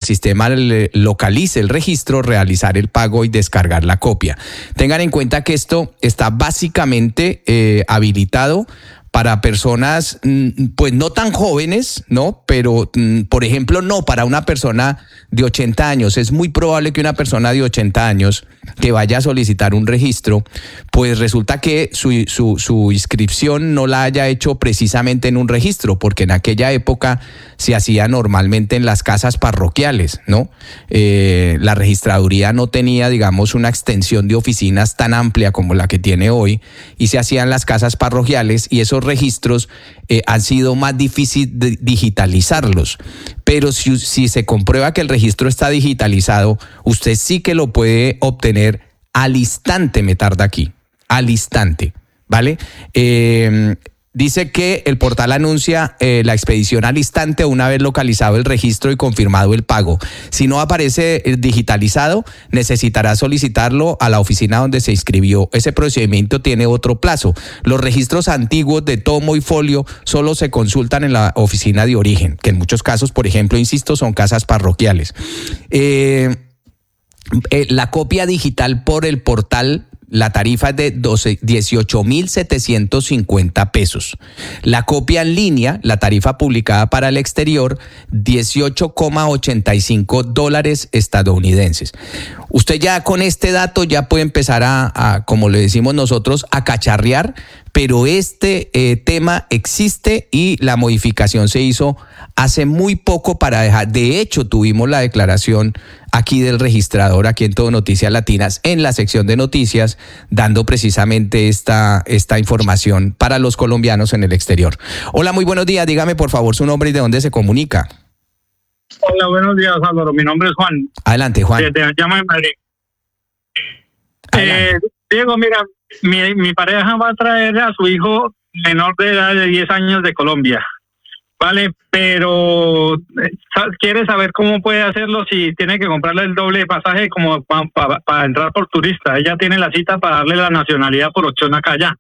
sistema localice el registro, realizar el pago y descargar la copia. Tengan en cuenta que esto está básicamente habilitado para personas, pues no tan jóvenes, ¿no? Pero, por ejemplo, no para una persona de 80 años. Es muy probable que una persona de 80 años que vaya a solicitar un registro, pues resulta que su inscripción no la haya hecho precisamente en un registro, porque en aquella época se hacía normalmente en las casas parroquiales, ¿no? La registraduría no tenía, digamos, una extensión de oficinas tan amplia como la que tiene hoy, y se hacían en las casas parroquiales, y esos registros han sido más difícil de digitalizarlos. Pero si se comprueba que el registro está digitalizado, usted sí que lo puede obtener al instante, me tarda aquí, al instante, ¿vale? Dice que el portal anuncia la expedición al instante una vez localizado el registro y confirmado el pago. Si no aparece digitalizado, necesitará solicitarlo a la oficina donde se inscribió. Ese procedimiento tiene otro plazo. Los registros antiguos de tomo y folio solo se consultan en la oficina de origen, que en muchos casos, por ejemplo, insisto, son casas parroquiales. La copia digital por el portal, la tarifa es de 18,750 pesos. La copia en línea, la tarifa publicada para el exterior, $18,85 estadounidenses. Usted ya con este dato ya puede empezar a como le decimos nosotros, a cacharrear, pero este tema existe y la modificación se hizo hace muy poco para dejar. De hecho, tuvimos la declaración aquí del registrador, aquí en Todo Noticias Latinas, en la sección de noticias, dando precisamente esta información para los colombianos en el exterior. Hola, muy buenos días. Dígame, por favor, su nombre y de dónde se comunica. Hola, buenos días, Álvaro. Mi nombre es Juan. Adelante, Juan. Te llamo en Madrid. Diego, mira, mi pareja va a traer a su hijo menor de edad de 10 años de Colombia. Vale, pero quiere saber cómo puede hacerlo, si tiene que comprarle el doble de pasaje como para entrar por turista. Ella tiene la cita para darle la nacionalidad por opción acá ya.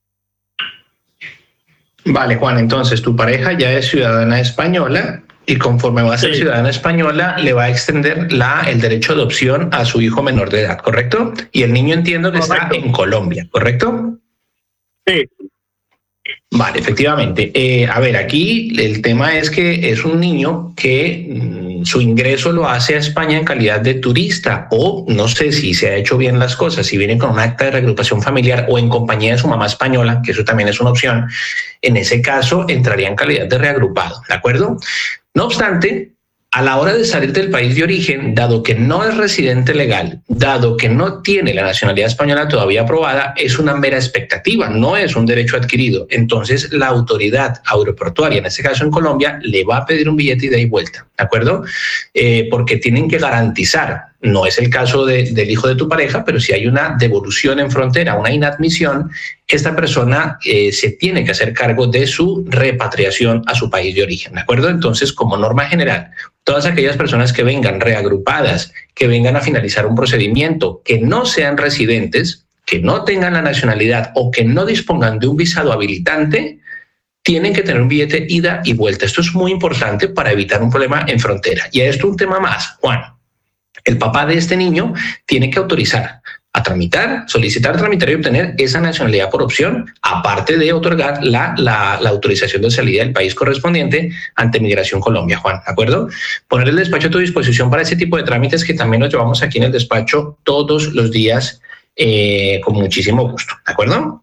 Vale, Juan, entonces tu pareja ya es ciudadana española y conforme va a ser ciudadana española le va a extender el derecho de adopción a su hijo menor de edad, ¿correcto? Y el niño entiendo que está en Colombia, ¿correcto? Sí. Vale, efectivamente. A ver, aquí el tema es que es un niño que su ingreso lo hace a España en calidad de turista, o no sé si se ha hecho bien las cosas, si viene con un acta de reagrupación familiar o en compañía de su mamá española, que eso también es una opción. En ese caso entraría en calidad de reagrupado, ¿de acuerdo? No obstante, a la hora de salir del país de origen, dado que no es residente legal, dado que no tiene la nacionalidad española todavía aprobada, es una mera expectativa, no es un derecho adquirido. Entonces, la autoridad aeroportuaria, en este caso en Colombia, le va a pedir un billete ida y vuelta, ¿de acuerdo? Porque tienen que garantizar, no es el caso del hijo de tu pareja, pero si hay una devolución en frontera, una inadmisión, esta persona se tiene que hacer cargo de su repatriación a su país de origen, ¿de acuerdo? Entonces, como norma general, todas aquellas personas que vengan reagrupadas, que vengan a finalizar un procedimiento, que no sean residentes, que no tengan la nacionalidad o que no dispongan de un visado habilitante, tienen que tener un billete ida y vuelta. Esto es muy importante para evitar un problema en frontera. Y a esto un tema más, Juan. El papá de este niño tiene que autorizar a tramitar, solicitar, tramitar y obtener esa nacionalidad por opción, aparte de otorgar la autorización de salida del país correspondiente ante Migración Colombia, Juan, ¿de acuerdo? Poner el despacho a tu disposición para ese tipo de trámites que también los llevamos aquí en el despacho todos los días con muchísimo gusto, ¿de acuerdo?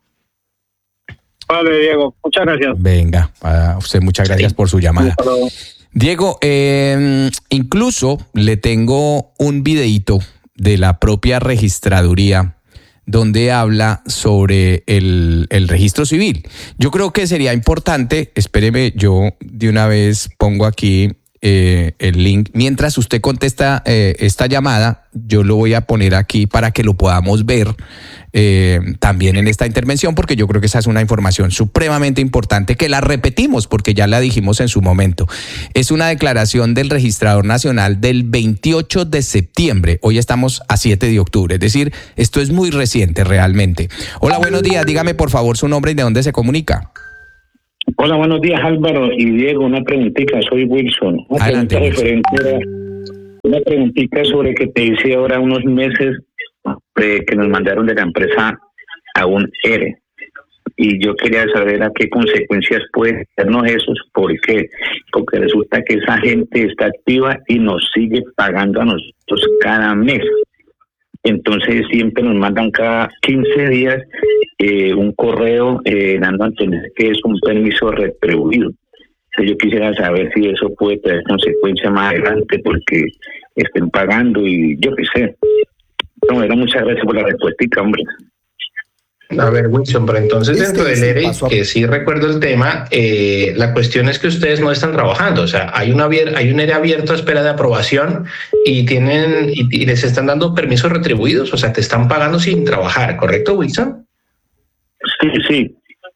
Vale, Diego, muchas gracias. Venga, a usted muchas gracias por su llamada. Diego, incluso le tengo un videíto de la propia registraduría donde habla sobre el registro civil. Yo creo que sería importante, espéreme, yo de una vez pongo aquí el link. Mientras usted contesta esta llamada, yo lo voy a poner aquí para que lo podamos ver también en esta intervención, porque yo creo que esa es una información supremamente importante que la repetimos porque ya la dijimos en su momento. Es una declaración del Registrador Nacional del 28 de septiembre. Hoy estamos a 7 de octubre, es decir, esto es muy reciente realmente. Hola, buenos días. Dígame por favor su nombre y de dónde se comunica. Hola, buenos días, Álvaro y Diego. Una preguntita, soy Wilson. Adelante, referente una preguntita sobre que te hice ahora unos meses que nos mandaron de la empresa a un ERE. Y yo quería saber a qué consecuencias puede tenernos esos, porque resulta que esa gente está activa y nos sigue pagando a nosotros cada mes. Entonces siempre nos mandan cada 15 días un correo dando a entender que es un permiso retribuido. Entonces yo quisiera saber si eso puede tener consecuencias más adelante porque estén pagando y yo qué sé. Bueno, muchas gracias por la respuesta, hombre. A ver, Wilson, pero entonces dentro del ERE, que sí recuerdo el tema, la cuestión es que ustedes no están trabajando, o sea, hay un ERE abierto a espera de aprobación y les están dando permisos retribuidos, o sea, te están pagando sin trabajar, ¿correcto, Wilson? Sí.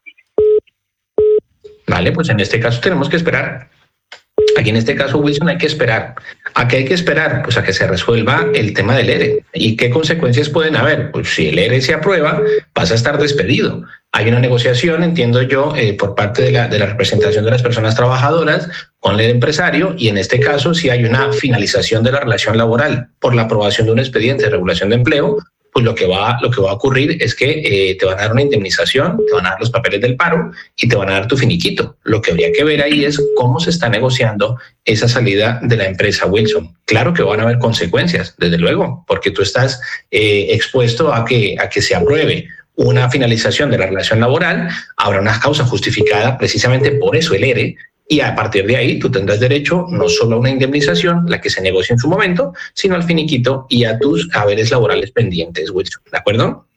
Vale, pues en este caso tenemos que esperar. Aquí en este caso, Wilson, hay que esperar. ¿A qué hay que esperar? Pues a que se resuelva el tema del ERE. ¿Y qué consecuencias pueden haber? Pues si el ERE se aprueba, vas a estar despedido. Hay una negociación, entiendo yo, por parte de la representación de las personas trabajadoras con el empresario, y en este caso, si hay una finalización de la relación laboral por la aprobación de un expediente de regulación de empleo, pues lo que va a ocurrir es que te van a dar una indemnización, te van a dar los papeles del paro y te van a dar tu finiquito. Lo que habría que ver ahí es cómo se está negociando esa salida de la empresa, Wilson. Claro que van a haber consecuencias, desde luego, porque tú estás expuesto a que se apruebe una finalización de la relación laboral, habrá una causa justificada precisamente por eso el ERE, y a partir de ahí tú tendrás derecho no solo a una indemnización, la que se negocie en su momento, sino al finiquito y a tus haberes laborales pendientes, Wilson. ¿De acuerdo?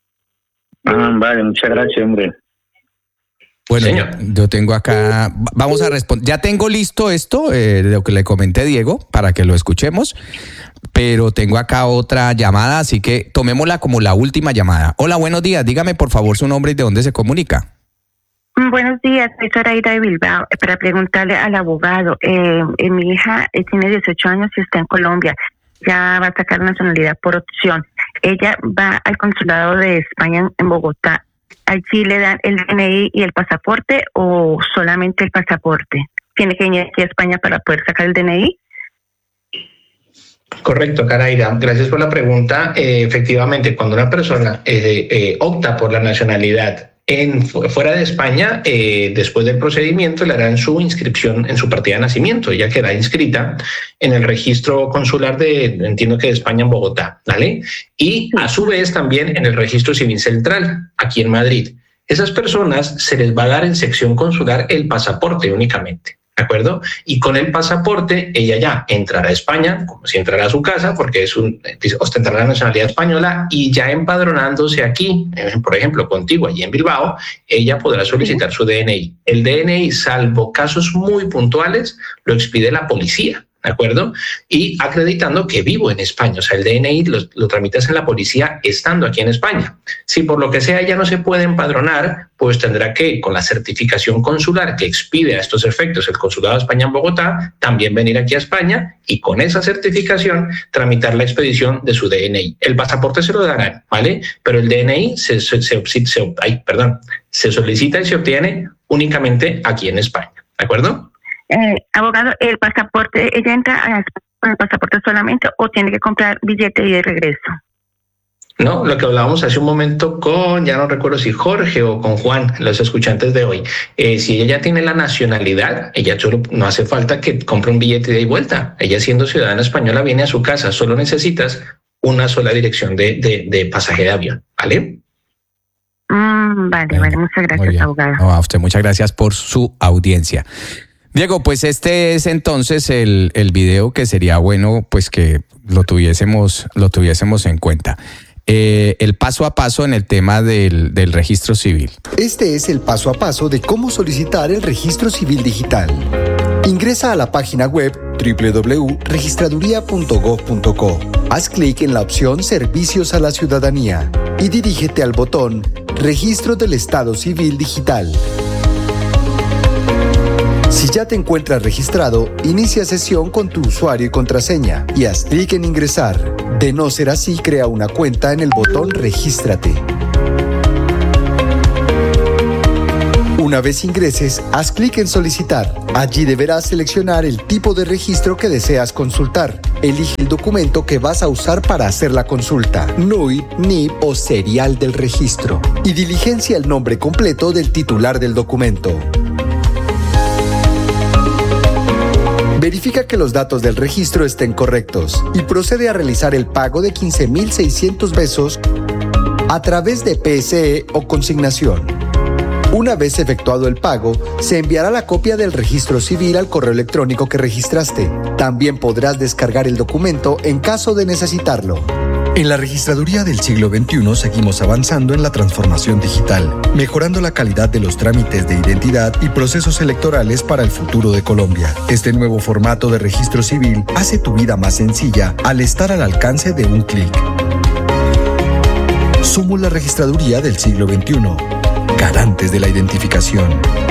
Vale, muchas gracias, hombre. Bueno, señor, yo tengo acá, vamos a responder, ya tengo listo esto, lo que le comenté a Diego, para que lo escuchemos, pero tengo acá otra llamada, así que tomémosla como la última llamada. Hola, buenos días, dígame por favor su nombre y de dónde se comunica. Buenos días, soy Zoraida de Bilbao. Para preguntarle al abogado, mi hija tiene 18 años y está en Colombia. Ya va a sacar nacionalidad por opción. Ella va al consulado de España en Bogotá. ¿Allí le dan el DNI y el pasaporte o solamente el pasaporte? ¿Tiene que venir aquí a España para poder sacar el DNI? Correcto, Caraira. Gracias por la pregunta. Efectivamente, cuando una persona opta por la nacionalidad fuera de España, después del procedimiento le harán su inscripción en su partida de nacimiento. Ella quedará inscrita en el registro consular entiendo que de España en Bogotá, ¿vale? Y a su vez también en el registro civil central, aquí en Madrid. Esas personas se les va a dar en sección consular el pasaporte únicamente. ¿De acuerdo? Y con el pasaporte ella ya entrará a España, como si entrara a su casa, porque ostentará la nacionalidad española, y ya empadronándose aquí, por ejemplo, contigo allí en Bilbao, ella podrá solicitar su DNI. El DNI, salvo casos muy puntuales, lo expide la policía. ¿De acuerdo? Y acreditando que vivo en España. O sea, el DNI lo tramitas en la policía estando aquí en España. Si por lo que sea ya no se puede empadronar, pues tendrá que, con la certificación consular que expide a estos efectos el Consulado de España en Bogotá, también venir aquí a España y con esa certificación tramitar la expedición de su DNI. El pasaporte se lo darán, ¿vale? Pero el DNI se solicita y se obtiene únicamente aquí en España. ¿De acuerdo? Abogado, ¿el pasaporte, ella entra con el pasaporte solamente o tiene que comprar billete y de regreso? No, lo que hablábamos hace un momento ya no recuerdo si Jorge o con Juan, los escuchantes de hoy, si ella ya tiene la nacionalidad, ella solo no hace falta que compre un billete de ida y vuelta. Ella, siendo ciudadana española, viene a su casa, solo necesitas una sola dirección de pasaje de avión, ¿vale? Vale, muchas gracias, abogado. No, a usted muchas gracias por su audiencia. Diego, pues este es entonces el video que sería bueno pues que lo tuviésemos en cuenta. El paso a paso en el tema del registro civil. Este es el paso a paso de cómo solicitar el registro civil digital. Ingresa a la página web www.registraduría.gov.co. Haz clic en la opción Servicios a la Ciudadanía y dirígete al botón Registro del Estado Civil Digital. Si ya te encuentras registrado, inicia sesión con tu usuario y contraseña y haz clic en ingresar. De no ser así, crea una cuenta en el botón Regístrate. Una vez ingreses, haz clic en Solicitar. Allí deberás seleccionar el tipo de registro que deseas consultar. Elige el documento que vas a usar para hacer la consulta, NUID, NIP o serial del registro, y diligencia el nombre completo del titular del documento. Verifica que los datos del registro estén correctos y procede a realizar el pago de 15.600 pesos a través de PSE o consignación. Una vez efectuado el pago, se enviará la copia del registro civil al correo electrónico que registraste. También podrás descargar el documento en caso de necesitarlo. En la Registraduría del Siglo XXI seguimos avanzando en la transformación digital, mejorando la calidad de los trámites de identidad y procesos electorales para el futuro de Colombia. Este nuevo formato de registro civil hace tu vida más sencilla al estar al alcance de un clic. Somos la Registraduría del Siglo XXI, garantes de la identificación.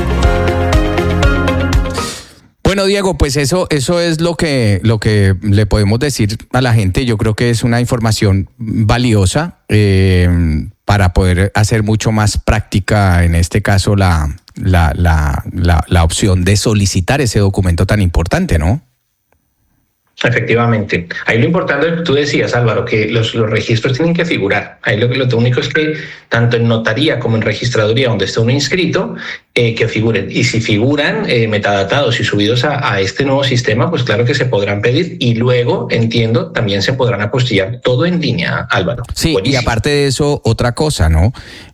Bueno, Diego, pues eso es lo que le podemos decir a la gente. Yo creo que es una información valiosa para poder hacer mucho más práctica, en este caso, la opción de solicitar ese documento tan importante, ¿no? Efectivamente. Ahí lo importante, tú decías, Álvaro, que los registros tienen que figurar. Ahí lo único es que tanto en notaría como en registraduría, donde esté uno inscrito, que figuren. Y si figuran metadatados y subidos a este nuevo sistema, pues claro que se podrán pedir y luego, entiendo, también se podrán apostillar todo en línea, Álvaro. Sí, buenísimo. Y aparte de eso, otra cosa, ¿no?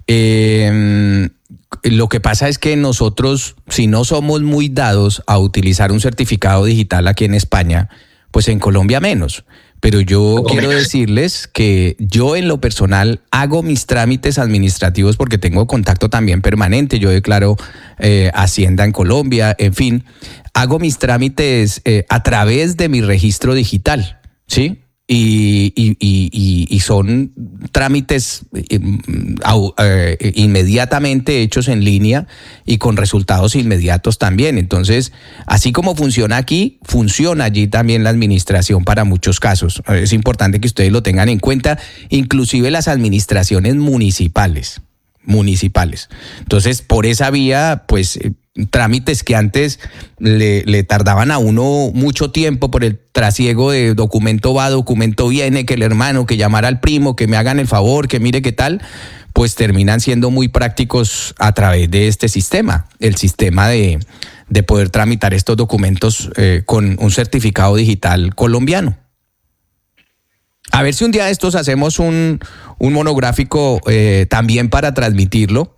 Lo que pasa es que nosotros, si no somos muy dados a utilizar un certificado digital aquí en España, pues en Colombia menos. Pero yo quiero decirles que yo en lo personal hago mis trámites administrativos porque tengo contacto también permanente. Yo declaro Hacienda en Colombia, en fin. Hago mis trámites a través de mi registro digital, ¿sí? Y son trámites inmediatamente hechos en línea y con resultados inmediatos también. Entonces, así como funciona aquí, funciona allí también la administración para muchos casos. Es importante que ustedes lo tengan en cuenta, inclusive las administraciones municipales. Entonces, por esa vía, pues trámites que antes le tardaban a uno mucho tiempo por el trasiego de documento va, documento viene, que el hermano, que llamar al primo, que me hagan el favor, que mire qué tal, pues terminan siendo muy prácticos a través de este sistema, el sistema de poder tramitar estos documentos con un certificado digital colombiano. A ver si un día de estos hacemos un monográfico también para transmitirlo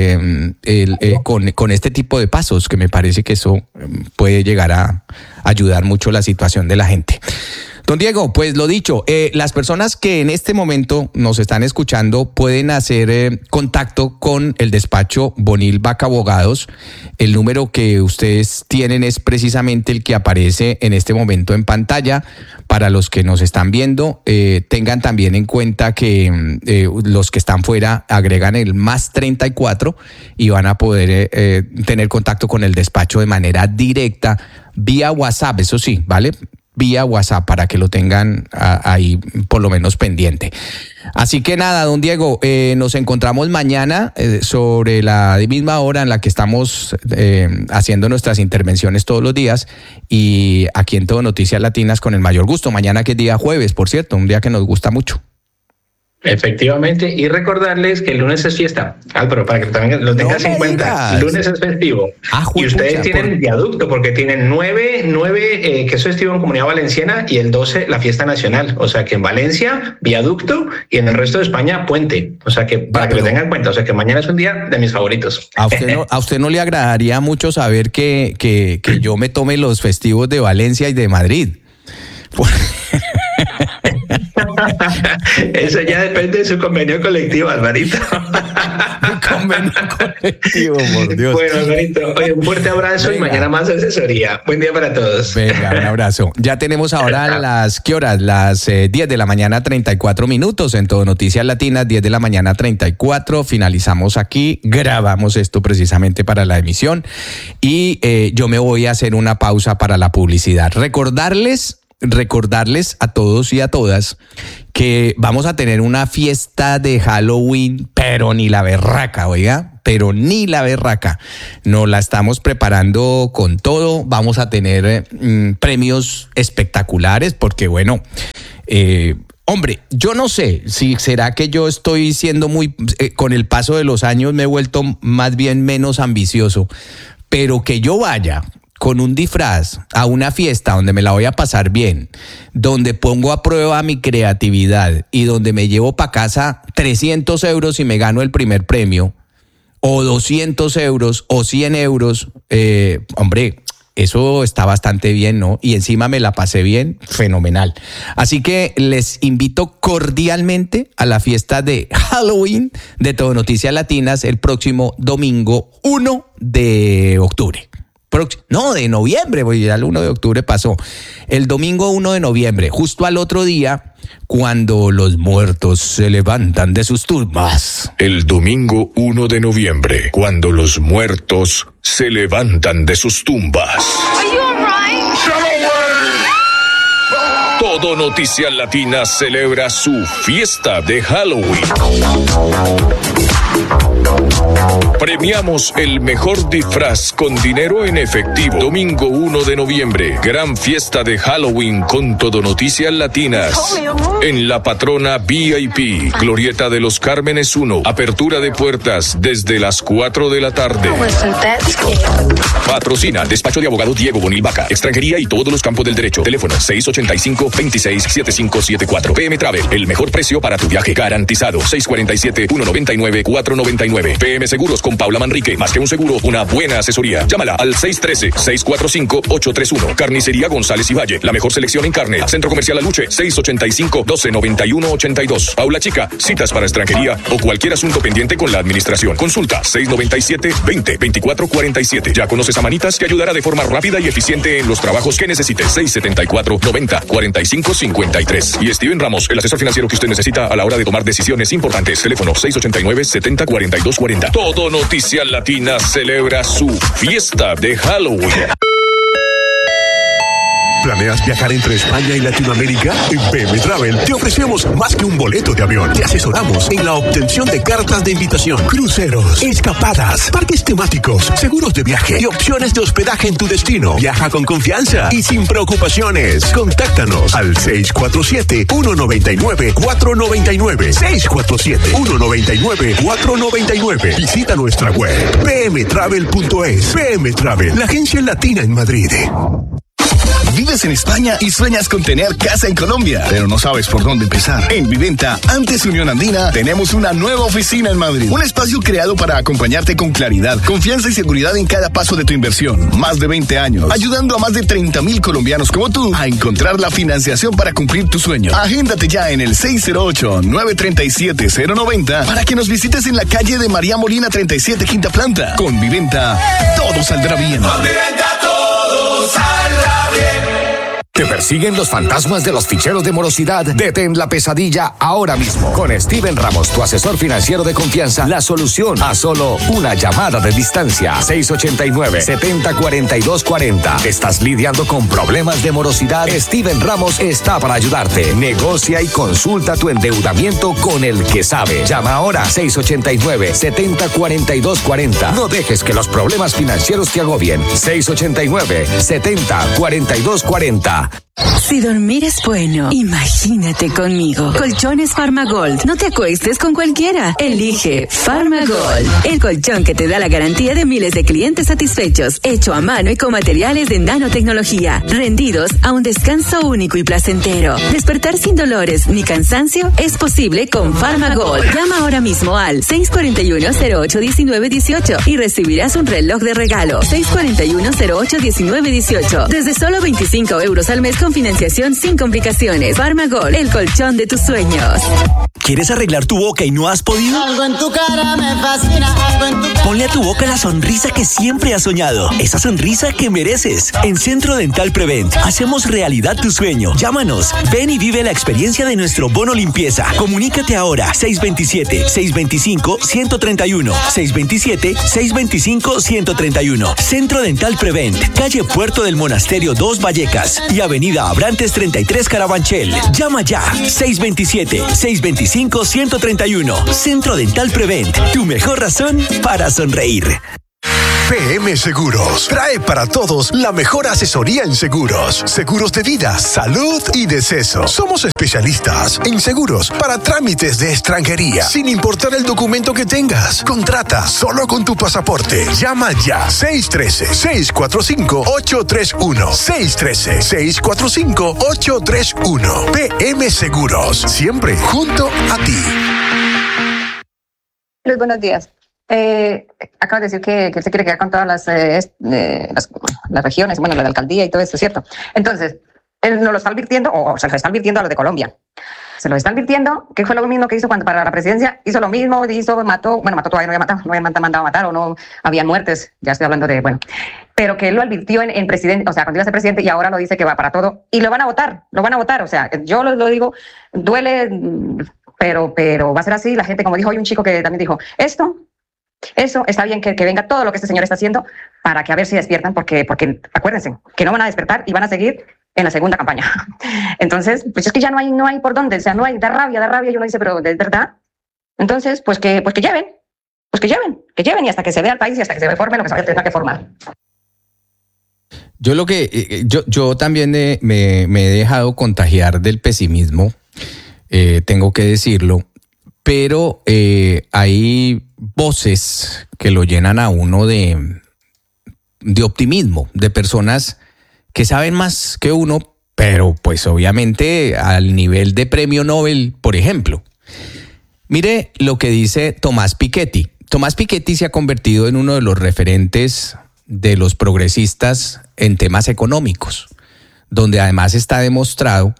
con este tipo de pasos, que me parece que eso puede llegar a ayudar mucho la situación de la gente. Don Diego, pues lo dicho, las personas que en este momento nos están escuchando pueden hacer contacto con el despacho Bonil Vaca Abogados. El número que ustedes tienen es precisamente el que aparece en este momento en pantalla. Para los que nos están viendo, tengan también en cuenta que los que están fuera agregan el +34 y van a poder tener contacto con el despacho de manera directa vía WhatsApp, eso sí, ¿vale? Vía WhatsApp, para que lo tengan ahí por lo menos pendiente. Así que nada, don Diego, nos encontramos mañana sobre la misma hora en la que estamos haciendo nuestras intervenciones todos los días, y aquí en Todo Noticias Latinas con el mayor gusto. Mañana, que es día jueves, por cierto, un día que nos gusta mucho. Efectivamente, y recordarles que el lunes es fiesta, Álvaro, para que también lo tengas en cuenta. El lunes es festivo. Y ustedes tienen viaducto, porque tienen 9 que es festivo en Comunidad Valenciana, y el 12 la fiesta nacional. O sea que en Valencia, viaducto, y en el resto de España, puente. O sea que para que lo tengan en cuenta. O sea que mañana es un día de mis favoritos. ¿A usted no le agradaría mucho saber que yo me tome los festivos de Valencia y de Madrid? Eso ya depende de su convenio colectivo, Alvarito. Convenio colectivo, por Dios. Bueno, Alvarito, oye, un fuerte abrazo. Venga. Y mañana más asesoría. Buen día para todos. Venga, un abrazo. Ya tenemos ahora ¿qué horas? Las 10 de la mañana, 34 minutos en Todo Noticias Latinas, 10 de la mañana, 34. Finalizamos aquí, grabamos esto precisamente para la emisión, y yo me voy a hacer una pausa para la publicidad. Recordarles recordarles a todos y a todas que vamos a tener una fiesta de Halloween, pero ni la berraca, oiga, pero ni la berraca. Nos la estamos preparando con todo. Vamos a tener premios espectaculares porque, bueno, hombre, yo no sé si será que yo estoy siendo muy, con el paso de los años me he vuelto más bien menos ambicioso, pero que yo vaya con un disfraz a una fiesta donde me la voy a pasar bien, donde pongo a prueba mi creatividad y donde me llevo para casa 300 euros y me gano el primer premio, o 200 euros o 100 euros, hombre, eso está bastante bien, ¿no? Y encima me la pasé bien, fenomenal. Así que les invito cordialmente a la fiesta de Halloween de Todo Noticias Latinas el próximo domingo 1 de octubre. No, de noviembre, porque ya el 1 de octubre pasó. El domingo 1 de noviembre, justo al otro día, cuando los muertos se levantan de sus tumbas. El domingo 1 de noviembre, cuando los muertos se levantan de sus tumbas. Todo Noticias Latinas celebra su fiesta de Halloween. Premiamos el mejor disfraz con dinero en efectivo. Domingo 1 de noviembre, gran fiesta de Halloween con Todo Noticias Latinas. En La Patrona VIP, Glorieta de los Cármenes 1. Apertura de puertas desde las 4 de la tarde. Patrocina Despacho de Abogado Diego Bonil Vaca. Extranjería y todos los campos del derecho. Teléfono 685-267574. PM Travel, el mejor precio para tu viaje garantizado. 647-199-499. PM Seguros con Paula Manrique. Más que un seguro, una buena asesoría. Llámala al 613-645-831. Carnicería González y Valle. La mejor selección en carne. Centro Comercial Aluche. 685-1291-82. Paula Chica. Citas para extranjería o cualquier asunto pendiente con la administración. Consulta 697-20-2447. Ya conoces a Manitas, que ayudará de forma rápida y eficiente en los trabajos que necesites. 674-90-4553. Y Steven Ramos, el asesor financiero que usted necesita a la hora de tomar decisiones importantes. Teléfono 689-70-4240. Todo Noticias Latinas celebra su fiesta de Halloween. ¿Planeas viajar entre España y Latinoamérica? En PM Travel te ofrecemos más que un boleto de avión. Te asesoramos en la obtención de cartas de invitación, cruceros, escapadas, parques temáticos, seguros de viaje y opciones de hospedaje en tu destino. Viaja con confianza y sin preocupaciones. Contáctanos al 647-199-499. 647-199-499. Visita nuestra web pmtravel.es. PM Travel, la agencia latina en Madrid. Vives en España y sueñas con tener casa en Colombia, pero no sabes por dónde empezar. En Viventa, antes Unión Andina, tenemos una nueva oficina en Madrid. Un espacio creado para acompañarte con claridad, confianza y seguridad en cada paso de tu inversión. Más de 20 años, ayudando a más de 30,000 colombianos como tú a encontrar la financiación para cumplir tu sueño. Agéndate ya en el 608-937-090 para que nos visites en la calle de María Molina 37, quinta planta. Con Viventa, todo saldrá bien. Con Viventa todo saldrá bien. ¿Te persiguen los fantasmas de los ficheros de morosidad? Detén la pesadilla ahora mismo. Con Steven Ramos, tu asesor financiero de confianza, la solución a solo una llamada de distancia. 689-704240. ¿Estás lidiando con problemas de morosidad? Steven Ramos está para ayudarte. Negocia y consulta tu endeudamiento con el que sabe. Llama ahora 689-704240. No dejes que los problemas financieros te agobien. 689-704240. Si dormir es bueno, imagínate conmigo. Colchones Farmagold. No te acuestes con cualquiera. Elige Farmagold, el colchón que te da la garantía de miles de clientes satisfechos, hecho a mano y con materiales de nanotecnología, rendidos a un descanso único y placentero. Despertar sin dolores ni cansancio es posible con Farmagold. Llama ahora mismo al 641-08-1918 y recibirás un reloj de regalo. 641-08-1918. Desde solo 25 euros al mes con financiación sin complicaciones. Farmagold, el colchón de tus sueños. ¿Quieres arreglar tu boca y no has podido? Algo en tu cara me fascina, algo en tu cara. Ponle a tu boca la sonrisa que siempre has soñado. Esa sonrisa que mereces. En Centro Dental Prevent hacemos realidad tu sueño. Llámanos. Ven y vive la experiencia de nuestro bono limpieza. Comunícate ahora. 627-625-131. 627-625-131. Centro Dental Prevent. Calle Puerto del Monasterio 2 Vallecas y Avenida Abrantes 33 Carabanchel. Llama ya. 627-625-131. Centro Dental Prevent. Tu mejor razón para sonreír. PM Seguros trae para todos la mejor asesoría en seguros. Seguros de vida, salud y deceso. Somos especialistas en seguros para trámites de extranjería, sin importar el documento que tengas. Contrata solo con tu pasaporte. Llama ya. 613-645-831. 613-645-831. PM Seguros. Siempre junto a ti. Luis, buenos días. Acaba de decir que se quiere quedar con todas las regiones, bueno, la de alcaldía y todo eso, ¿cierto? Entonces, él nos lo está advirtiendo, o se lo está advirtiendo a los de Colombia. Se lo está advirtiendo, que fue lo mismo que hizo cuando para la presidencia, hizo lo mismo, mató todavía no había mandado a matar o no había muertes, ya estoy hablando de, pero que él lo advirtió en presidente, o sea, cuando iba a ser presidente y ahora lo dice que va para todo y lo van a votar, o sea, yo lo digo, duele, pero va a ser así, la gente, como dijo hoy un chico que también dijo, eso está bien que venga todo lo que este señor está haciendo para que a ver si despiertan, porque acuérdense que no van a despertar y van a seguir en la segunda campaña. Entonces, pues es que ya no hay por dónde, o sea, no hay, da rabia, y uno dice, pero ¿de verdad? Entonces, pues que lleven y hasta que se vea el país y hasta que se reforme lo que se tenga que formar. Yo también me he dejado contagiar del pesimismo, tengo que decirlo, pero hay voces que lo llenan a uno de optimismo, de personas que saben más que uno, pero pues obviamente al nivel de premio Nobel, por ejemplo. Mire lo que dice Tomás Piketty. Tomás Piketty se ha convertido en uno de los referentes de los progresistas en temas económicos, donde además está demostrado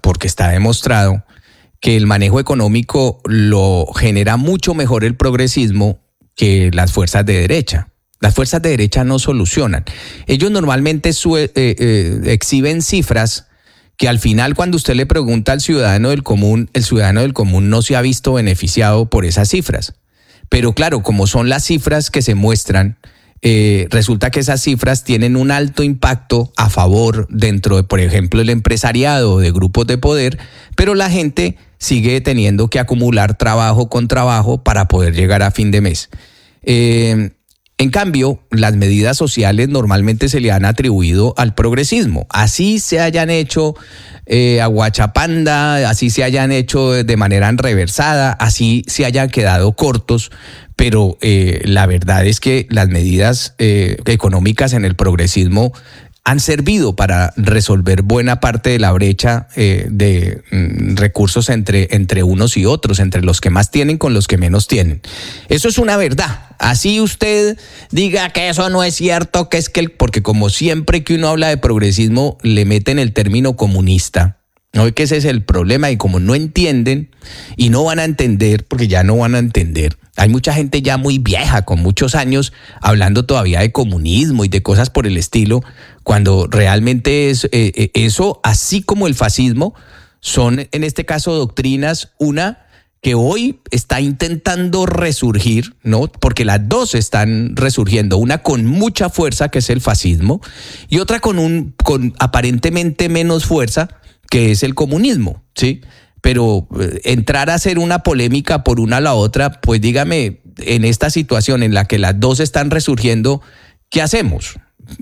que el manejo económico lo genera mucho mejor el progresismo que las fuerzas de derecha. Las fuerzas de derecha no solucionan. Ellos normalmente exhiben cifras que al final, cuando usted le pregunta al ciudadano del común, el ciudadano del común no se ha visto beneficiado por esas cifras. Pero claro, como son las cifras que se muestran, resulta que esas cifras tienen un alto impacto a favor dentro de, por ejemplo, el empresariado o de grupos de poder, pero la gente sigue teniendo que acumular trabajo con trabajo para poder llegar a fin de mes. En cambio, las medidas sociales normalmente se le han atribuido al progresismo. Así se hayan hecho aguachapanda, así se hayan hecho de manera enreversada, así se hayan quedado cortos, pero la verdad es que las medidas económicas en el progresismo han servido para resolver buena parte de la brecha de recursos entre unos y otros, entre los que más tienen con los que menos tienen. Eso es una verdad. Así usted diga que eso no es cierto, que es que porque como siempre que uno habla de progresismo le meten el término comunista. No, que ese es el problema, y como no entienden y no van a entender, porque ya no van a entender. Hay mucha gente ya muy vieja, con muchos años, hablando todavía de comunismo y de cosas por el estilo, cuando realmente eso, así como el fascismo, son en este caso doctrinas, una que hoy está intentando resurgir, ¿no? Porque las dos están resurgiendo, una con mucha fuerza, que es el fascismo, y otra con aparentemente menos fuerza, que es el comunismo, ¿sí? Pero entrar a hacer una polémica por una a la otra, pues dígame, en esta situación en la que las dos están resurgiendo, ¿qué hacemos?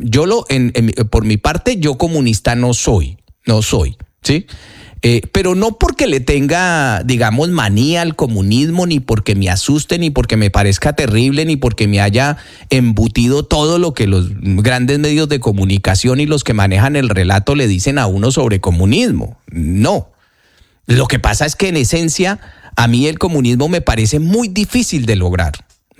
Por mi parte, yo comunista no soy, ¿sí? Pero no porque le tenga, digamos, manía al comunismo, ni porque me asuste, ni porque me parezca terrible, ni porque me haya embutido todo lo que los grandes medios de comunicación y los que manejan el relato le dicen a uno sobre comunismo. No. Lo que pasa es que en esencia a mí el comunismo me parece muy difícil de lograr,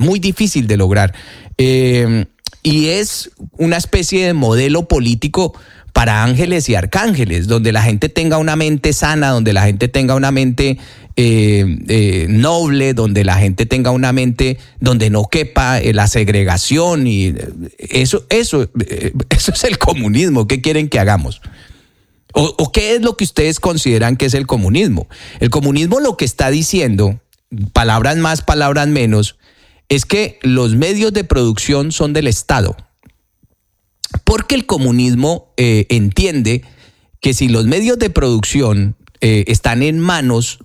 y es una especie de modelo político para ángeles y arcángeles, donde la gente tenga una mente sana, donde la gente tenga una mente noble, donde la gente tenga una mente donde no quepa la segregación, y eso es el comunismo. ¿Qué quieren que hagamos? ¿O qué es lo que ustedes consideran que es el comunismo? El comunismo lo que está diciendo, palabras más, palabras menos, es que los medios de producción son del Estado. Porque el comunismo entiende que si los medios de producción están en manos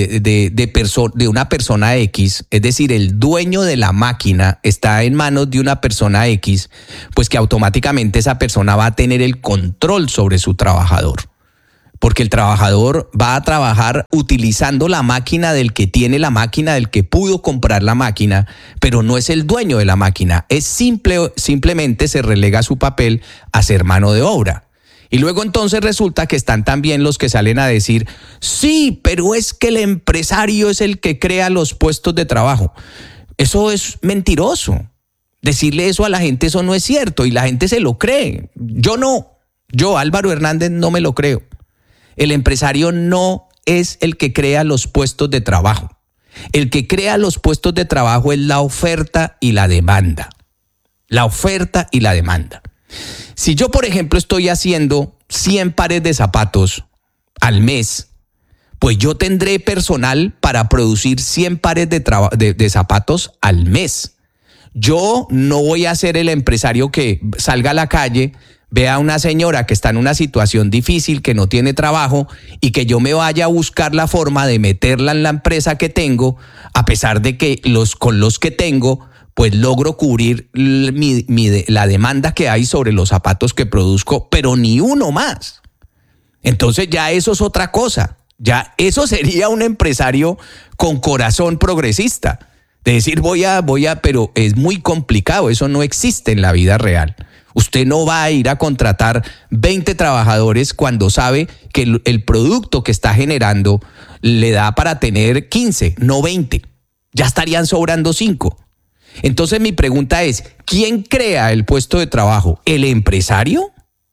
de una persona X, es decir, el dueño de la máquina está en manos de una persona X, pues que automáticamente esa persona va a tener el control sobre su trabajador. Porque el trabajador va a trabajar utilizando la máquina del que tiene la máquina, del que pudo comprar la máquina, pero no es el dueño de la máquina, simplemente se relega su papel a ser mano de obra. Y luego entonces resulta que están también los que salen a decir, sí, pero es que el empresario es el que crea los puestos de trabajo. Eso es mentiroso. Decirle eso a la gente, eso no es cierto, y la gente se lo cree. Yo, Álvaro Hernández, no me lo creo. El empresario no es el que crea los puestos de trabajo. El que crea los puestos de trabajo es la oferta y la demanda. La oferta y la demanda. Si yo, por ejemplo, estoy haciendo 100 pares de zapatos al mes, pues yo tendré personal para producir 100 pares de zapatos al mes. Yo no voy a ser el empresario que salga a la calle, vea a una señora que está en una situación difícil, que no tiene trabajo, y que yo me vaya a buscar la forma de meterla en la empresa que tengo, a pesar de que con los que tengo, pues logro cubrir la demanda que hay sobre los zapatos que produzco, pero ni uno más. Entonces ya eso es otra cosa. Ya eso sería un empresario con corazón progresista. De decir pero es muy complicado, eso no existe en la vida real. Usted no va a ir a contratar 20 trabajadores cuando sabe que el producto que está generando le da para tener 15, no 20. Ya estarían sobrando 5. Entonces mi pregunta es, ¿quién crea el puesto de trabajo? ¿El empresario?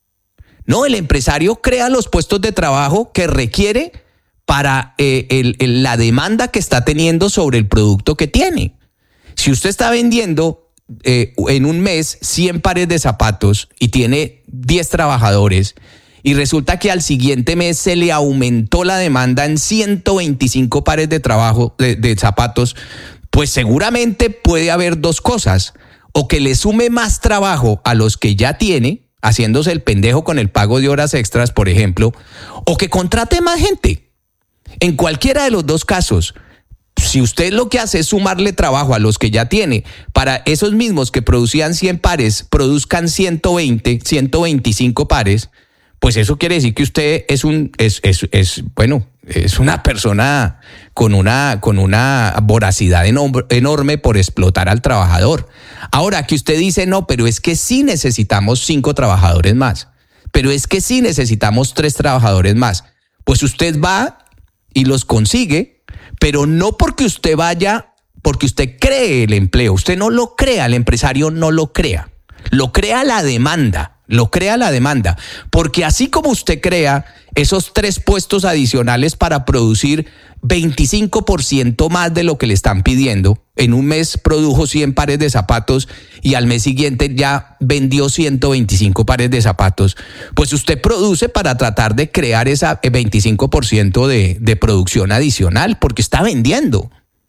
No, el empresario crea los puestos de trabajo que requiere para la demanda que está teniendo sobre el producto que tiene. Si usted está vendiendo en un mes 100 pares de zapatos y tiene 10 trabajadores y resulta que al siguiente mes se le aumentó la demanda en 125 pares de zapatos, pues seguramente puede haber dos cosas: o que le sume más trabajo a los que ya tiene, haciéndose el pendejo con el pago de horas extras, por ejemplo, o que contrate más gente. En cualquiera de los dos casos, si usted lo que hace es sumarle trabajo a los que ya tiene, para esos mismos que producían 100 pares, produzcan 120, 125 pares, pues eso quiere decir que usted es una persona con una voracidad enorme por explotar al trabajador. Ahora, que usted dice, no, pero es que sí necesitamos 5 trabajadores más, pero es que sí necesitamos 3 trabajadores más, pues usted va y los consigue, pero no porque usted vaya, porque usted cree el empleo. Usted no lo crea, el empresario no lo crea. Lo crea la demanda. Porque así como usted crea esos 3 puestos adicionales para producir 25% más de lo que le están pidiendo, en un mes produjo 100 pares de zapatos y al mes siguiente ya vendió 125 pares de zapatos, pues usted produce para tratar de crear esa 25% de producción adicional, porque está vendiendo.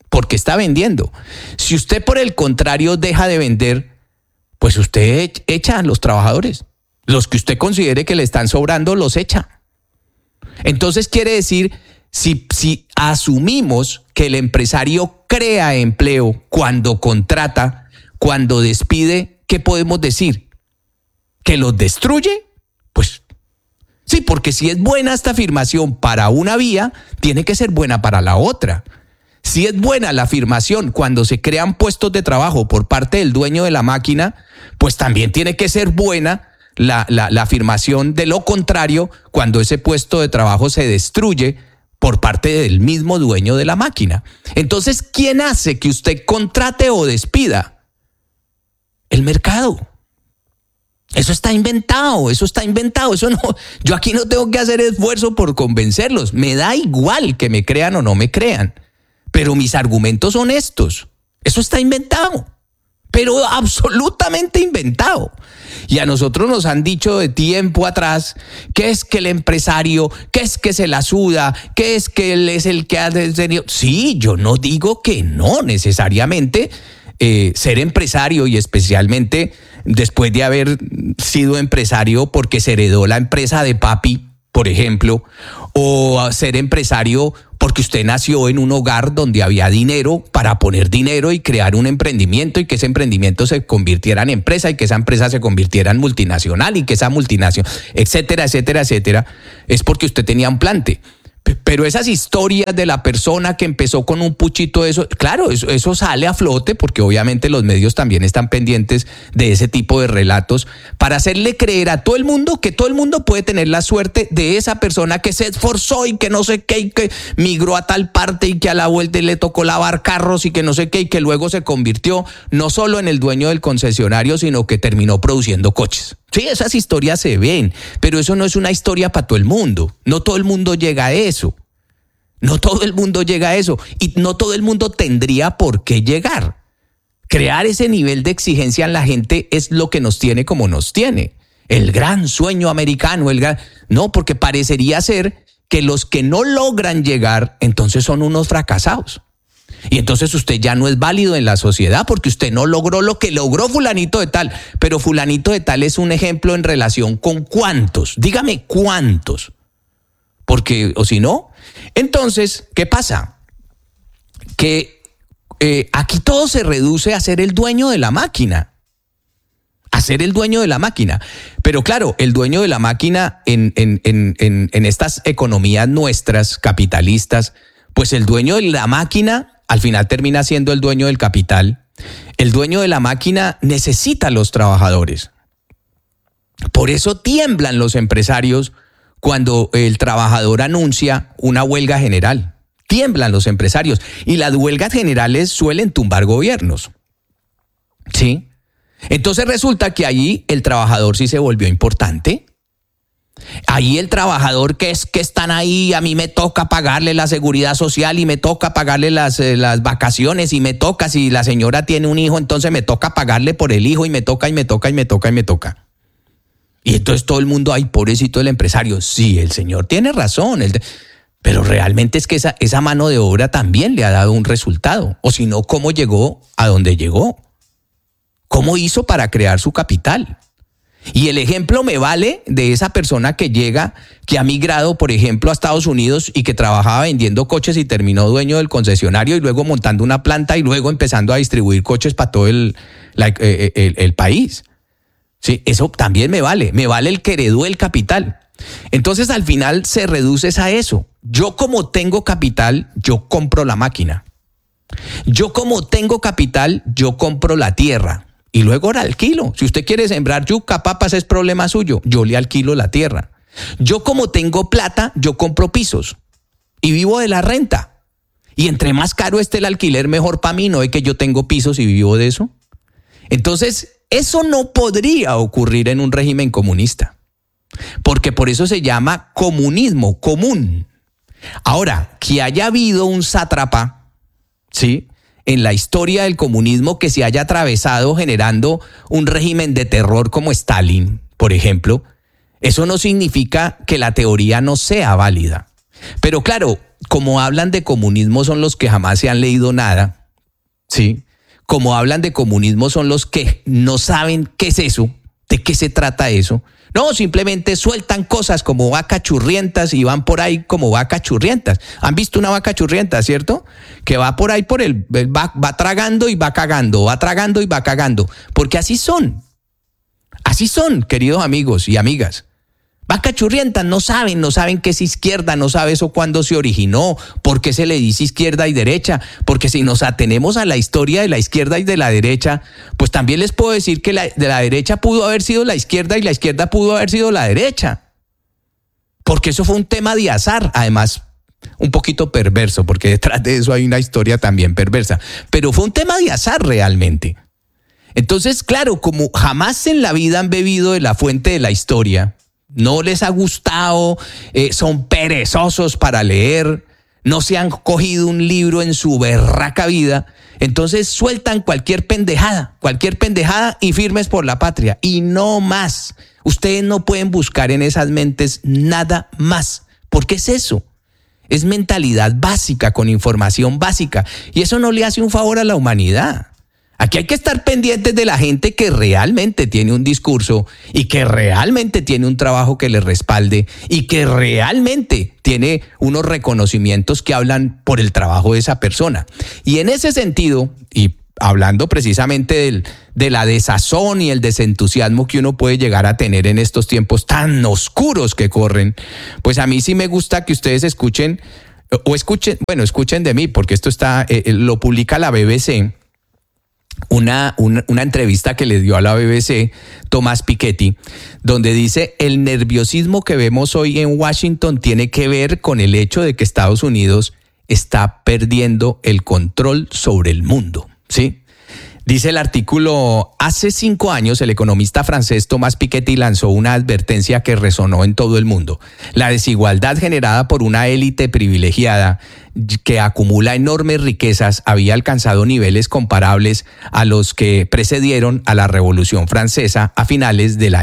Si usted, por el contrario, deja de vender, pues usted echa a los trabajadores. Los que usted considere que le están sobrando, los echa. Entonces quiere decir, si asumimos que el empresario crea empleo cuando contrata, cuando despide, ¿qué podemos decir? ¿Que los destruye? Pues sí, porque si es buena esta afirmación para una vía, tiene que ser buena para la otra. Si es buena la afirmación cuando se crean puestos de trabajo por parte del dueño de la máquina, pues también tiene que ser buena la afirmación de lo contrario cuando ese puesto de trabajo se destruye por parte del mismo dueño de la máquina. Entonces, ¿quién hace que usted contrate o despida? El mercado. Eso está inventado, eso no, yo aquí no tengo que hacer esfuerzo por convencerlos, me da igual que me crean o no me crean, pero mis argumentos son estos, eso está inventado, pero absolutamente inventado. Y a nosotros nos han dicho de tiempo atrás que es que el empresario, que es que se la suda, que es que él es el que ha tenido. Sí, yo no digo que no necesariamente ser empresario, y especialmente después de haber sido empresario porque se heredó la empresa de papi, por ejemplo, o ser empresario porque usted nació en un hogar donde había dinero para poner dinero y crear un emprendimiento, y que ese emprendimiento se convirtiera en empresa, y que esa empresa se convirtiera en multinacional, y que esa multinacional, etcétera, etcétera, etcétera, es porque usted tenía un plante. Pero esas historias de la persona que empezó con un puchito de eso, claro, eso sale a flote porque obviamente los medios también están pendientes de ese tipo de relatos para hacerle creer a todo el mundo que todo el mundo puede tener la suerte de esa persona que se esforzó y que no sé qué, y que migró a tal parte y que a la vuelta le tocó lavar carros y que no sé qué, y que luego se convirtió no solo en el dueño del concesionario, sino que terminó produciendo coches. Sí, esas historias se ven, pero eso no es una historia para todo el mundo. No todo el mundo llega a eso. No todo el mundo llega a eso. Y no todo el mundo tendría por qué llegar. Crear ese nivel de exigencia en la gente es lo que nos tiene como nos tiene. El gran sueño americano, no, porque parecería ser que los que no logran llegar, entonces son unos fracasados. Y entonces usted ya no es válido en la sociedad porque usted no logró lo que logró fulanito de tal. Pero fulanito de tal es un ejemplo en relación con ¿cuántos? Dígame cuántos. Porque, o si no, entonces, ¿qué pasa? Que aquí todo se reduce a ser el dueño de la máquina. A ser el dueño de la máquina. Pero claro, el dueño de la máquina en estas economías nuestras capitalistas, pues el dueño de la máquina al final termina siendo el dueño del capital. El dueño de la máquina necesita a los trabajadores. Por eso tiemblan los empresarios cuando el trabajador anuncia una huelga general. Tiemblan los empresarios. Y las huelgas generales suelen tumbar gobiernos. ¿Sí? Entonces resulta que allí el trabajador sí se volvió importante. Ahí el trabajador que están ahí, a mí me toca pagarle la seguridad social y me toca pagarle las vacaciones, y me toca, si la señora tiene un hijo, entonces me toca pagarle por el hijo, y me toca. Y entonces todo el mundo, ay, pobrecito el empresario. Sí, el señor tiene razón, pero realmente es que esa mano de obra también le ha dado un resultado. O si no, ¿cómo llegó a donde llegó? ¿Cómo hizo para crear su capital? Y el ejemplo me vale de esa persona que llega, que ha migrado, por ejemplo, a Estados Unidos y que trabajaba vendiendo coches y terminó dueño del concesionario y luego montando una planta y luego empezando a distribuir coches para todo el país. Sí, eso también me vale el que heredó el capital. Entonces al final se reduce a eso. Yo como tengo capital, yo compro la máquina. Yo como tengo capital, yo compro la tierra. Y luego la alquilo. Si usted quiere sembrar yuca, papas, es problema suyo. Yo le alquilo la tierra. Yo como tengo plata, yo compro pisos. Y vivo de la renta. Y entre más caro esté el alquiler, mejor para mí. No es que yo tengo pisos y vivo de eso. Entonces, eso no podría ocurrir en un régimen comunista. Porque por eso se llama comunismo, común. Ahora, que haya habido un sátrapa, ¿sí?, en la historia del comunismo que se haya atravesado generando un régimen de terror como Stalin, por ejemplo, eso no significa que la teoría no sea válida. Pero claro, como hablan de comunismo son los que jamás se han leído nada, ¿sí? Como hablan de comunismo son los que no saben qué es eso, de qué se trata eso. No, simplemente sueltan cosas como vacas churrientas y van por ahí como vacas churrientas. ¿Han visto una vaca churrienta, cierto? Que va por ahí va tragando y va cagando, va tragando y va cagando. Porque así son, queridos amigos y amigas. Vaca churrienta, no saben qué es izquierda, no sabe eso cuándo se originó, por qué se le dice izquierda y derecha, porque si nos atenemos a la historia de la izquierda y de la derecha, pues también les puedo decir que de la derecha pudo haber sido la izquierda y la izquierda pudo haber sido la derecha, porque eso fue un tema de azar, además un poquito perverso, porque detrás de eso hay una historia también perversa, pero fue un tema de azar realmente. Entonces, claro, como jamás en la vida han bebido de la fuente de la historia, no les ha gustado, son perezosos para leer, no se han cogido un libro en su berraca vida, entonces sueltan cualquier pendejada y firmes por la patria y no más. Ustedes no pueden buscar en esas mentes nada más, porque es eso. Es mentalidad básica con información básica y eso no le hace un favor a la humanidad. Aquí hay que estar pendientes de la gente que realmente tiene un discurso y que realmente tiene un trabajo que le respalde y que realmente tiene unos reconocimientos que hablan por el trabajo de esa persona. Y en ese sentido, y hablando precisamente de la desazón y el desentusiasmo que uno puede llegar a tener en estos tiempos tan oscuros que corren, pues a mí sí me gusta que ustedes escuchen de mí, porque esto lo publica la BBC. Una entrevista que le dio a la BBC Thomas Piketty, donde dice: el nerviosismo que vemos hoy en Washington tiene que ver con el hecho de que Estados Unidos está perdiendo el control sobre el mundo, ¿sí? Dice el artículo: hace 5 años el economista francés Thomas Piketty lanzó una advertencia que resonó en todo el mundo. La desigualdad generada por una élite privilegiada que acumula enormes riquezas había alcanzado niveles comparables a los que precedieron a la Revolución Francesa a finales del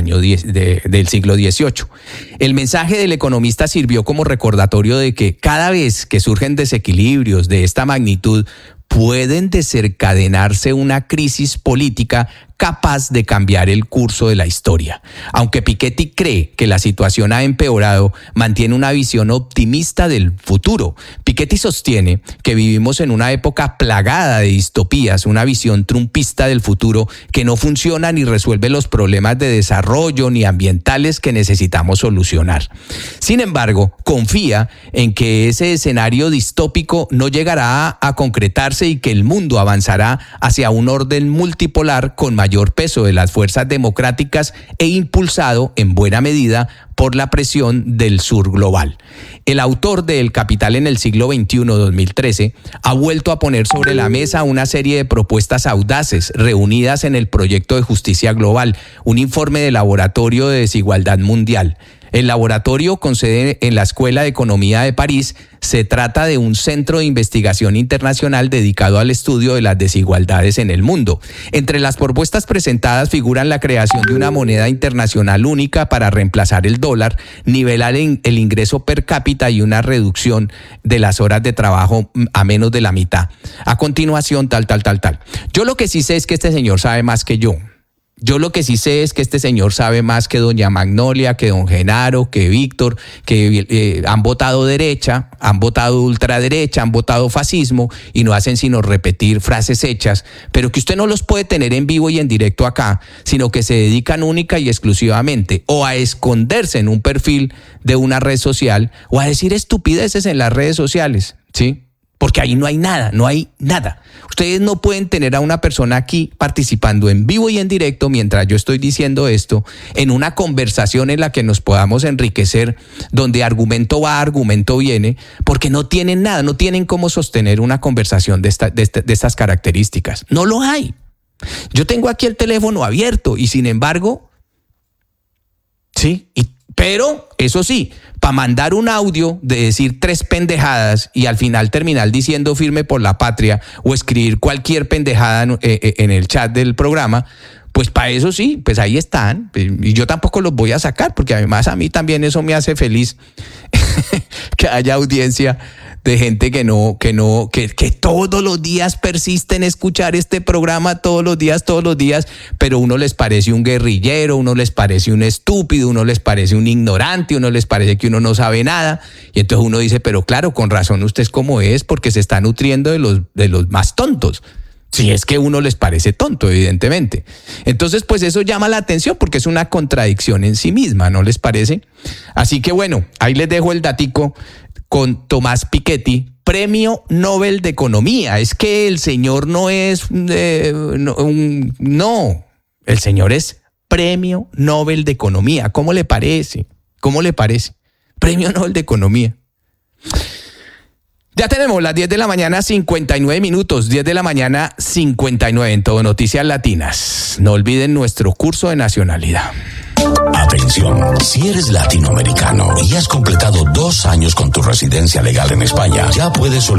siglo XVIII. El mensaje del economista sirvió como recordatorio de que cada vez que surgen desequilibrios de esta magnitud, pueden desencadenarse una crisis política capaz de cambiar el curso de la historia. Aunque Piketty cree que la situación ha empeorado, mantiene una visión optimista del futuro. Piketty sostiene que vivimos en una época plagada de distopías, una visión trumpista del futuro que no funciona ni resuelve los problemas de desarrollo ni ambientales que necesitamos solucionar. Sin embargo, confía en que ese escenario distópico no llegará a concretarse y que el mundo avanzará hacia un orden multipolar con mayor peso de las fuerzas democráticas e impulsado en buena medida por la presión del sur global. El autor de El Capital en el siglo XXI, 2013, ha vuelto a poner sobre la mesa una serie de propuestas audaces reunidas en el Proyecto de Justicia Global, un informe de Laboratorio de Desigualdad Mundial. El laboratorio, con sede en la Escuela de Economía de París, se trata de un centro de investigación internacional dedicado al estudio de las desigualdades en el mundo. Entre las propuestas presentadas figuran la creación de una moneda internacional única para reemplazar el dólar, nivelar el ingreso per cápita y una reducción de las horas de trabajo a menos de la mitad. A continuación, tal. Yo lo que sí sé es que este señor sabe más que yo. Yo lo que sí sé es que este señor sabe más que doña Magnolia, que don Genaro, que Víctor, que han votado derecha, han votado ultraderecha, han votado fascismo y no hacen sino repetir frases hechas, pero que usted no los puede tener en vivo y en directo acá, sino que se dedican única y exclusivamente o a esconderse en un perfil de una red social o a decir estupideces en las redes sociales, ¿sí? Porque ahí no hay nada. Ustedes no pueden tener a una persona aquí participando en vivo y en directo mientras yo estoy diciendo esto, en una conversación en la que nos podamos enriquecer, donde argumento va, argumento viene, porque no tienen nada, no tienen cómo sostener una conversación de estas características. No lo hay. Yo tengo aquí el teléfono abierto y sin embargo, sí, pero eso sí, para mandar un audio de decir 3 pendejadas y al final terminar diciendo firme por la patria o escribir cualquier pendejada en el chat del programa, pues para eso sí, pues ahí están. Y yo tampoco los voy a sacar porque además a mí también eso me hace feliz que haya audiencia de gente que todos los días persiste en escuchar este programa todos los días, pero uno les parece un guerrillero, uno les parece un estúpido, uno les parece un ignorante, uno les parece que uno no sabe nada, y entonces uno dice, pero claro, con razón usted es como es, porque se está nutriendo de los más tontos. Si es que uno les parece tonto, evidentemente. Entonces, pues eso llama la atención porque es una contradicción en sí misma, ¿no les parece? Así que bueno, ahí les dejo el datico con Thomas Piketty, Premio Nobel de Economía. Es que el señor no es... no, el señor es Premio Nobel de Economía. ¿Cómo le parece? Premio Nobel de Economía. Ya tenemos las 10 de la mañana, 59 minutos, 10 de la mañana, 59 en Todo Noticias Latinas. No olviden nuestro curso de nacionalidad. Atención, si eres latinoamericano y has completado 2 años con tu residencia legal en España, ya puedes solicitar